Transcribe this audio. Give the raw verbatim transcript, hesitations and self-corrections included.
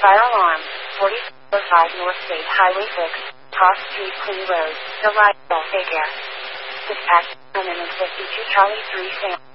Fire alarm. forty-four oh five North State Highway six. Cross Street Clee Road. Delightful. Take care. Dispatch one fifty-two Charlie three Sam.